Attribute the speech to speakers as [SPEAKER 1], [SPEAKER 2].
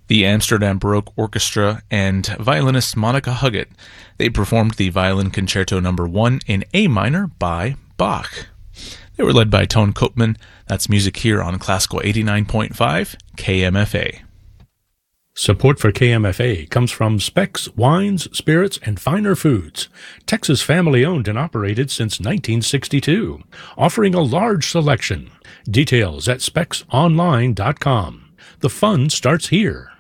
[SPEAKER 1] the Amsterdam Baroque Orchestra, and violinist Monica Huggett. They performed the Violin Concerto No. 1 in A minor by Bach. They were led by Tone Kopman. That's music here on Classical 89.5 KMFA.
[SPEAKER 2] Support for KMFA comes from Specs Wines, Spirits, and Finer Foods, Texas family-owned and operated since 1962, offering a large selection. Details at specsonline.com. The fun starts here.